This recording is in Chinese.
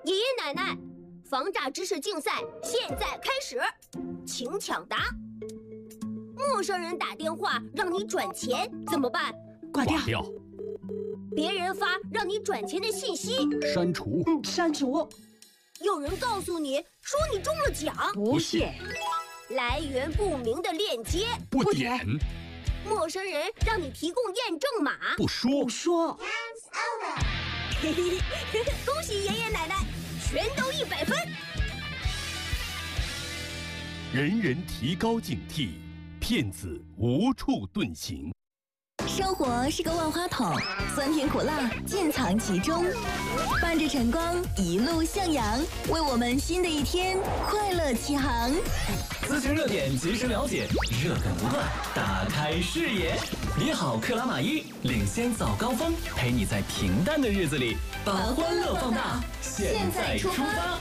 爷爷奶奶，防诈知识竞赛现在开始，请抢答。陌生人打电话让你转钱怎么办？ 挂掉。 别人发让你转钱的信息， 删除。 删除。 有人告诉你说你中了奖， 不信。 来源不明的链接， 不点。 陌生人让你提供验证码， 不说。 不说。 嘿嘿嘿，恭喜爷爷奶奶，全都100分。 人人提高警惕，骗子无处遁形。 生活是个万花筒，酸甜苦辣尽藏其中。伴着晨光一路向阳，为我们新的一天快乐启航。 资讯热点及时了解，热梗不断，打开视野。你好，克拉玛依领先早高峰，陪你在平淡的日子里把欢乐放大。现在出发。